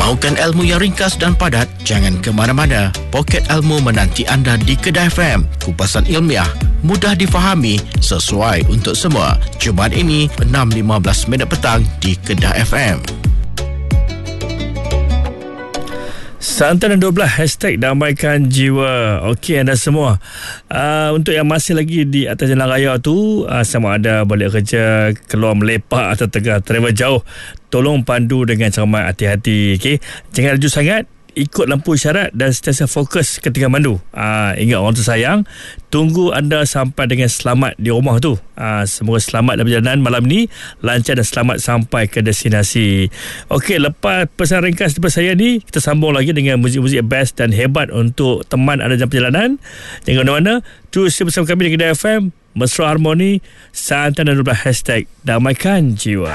Mahukan ilmu yang ringkas dan padat? Jangan ke mana-mana. Poket Ilmu menanti anda di Kedah FM. Kupasan ilmiah, mudah difahami, sesuai untuk semua. Jumaat ini 6.15 petang di Kedah FM. Santan dan 12 #damaikan jiwa. Okey anda semua, untuk yang masih lagi di atas jalan raya tu, sama ada balik kerja, keluar melepak atau tengah travel jauh, tolong pandu dengan cermat, hati-hati. Okey, jangan laju sangat, ikut lampu isyarat dan sentiasa fokus ketika mandu. Ingat orang tersayang, tunggu anda sampai dengan selamat di rumah tu. Semoga selamat dalam perjalanan malam ni, lancar dan selamat sampai ke destinasi. Okey, lepas pesan ringkas daripada saya ni, kita sambung lagi dengan muzik-muzik best dan hebat untuk teman anda dalam perjalanan. Jangan mana-mana, terus bersama kami di Kedah FM, Mesra Harmoni, Santan dan 12 #damaikan jiwa.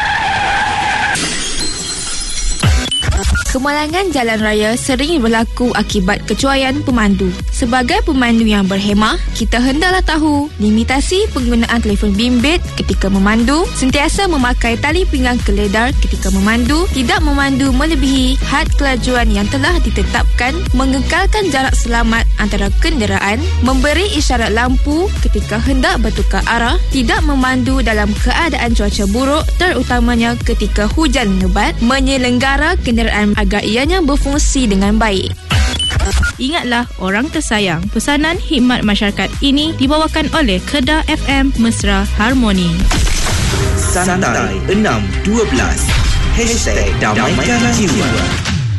Kemalangan jalan raya sering berlaku akibat kecuaian pemandu. Sebagai pemandu yang berhemah, kita hendaklah tahu limitasi penggunaan telefon bimbit ketika memandu, sentiasa memakai tali pinggang keledar ketika memandu, tidak memandu melebihi had kelajuan yang telah ditetapkan, mengekalkan jarak selamat antara kenderaan, memberi isyarat lampu ketika hendak bertukar arah, tidak memandu dalam keadaan cuaca buruk terutamanya ketika hujan lebat, menyelenggara kenderaan agar ianya berfungsi dengan baik. Ingatlah orang tersayang, pesanan khidmat masyarakat ini dibawakan oleh Kedah FM Mesra Harmoni. Santai 612 #damaikan jiwa.